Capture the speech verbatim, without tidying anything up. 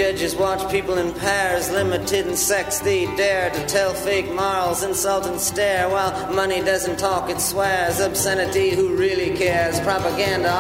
judges watch people in pairs, limited in sex, they dare to tell fake morals, insult and stare, while money doesn't talk, it swears. Obscenity, who really cares? Propaganda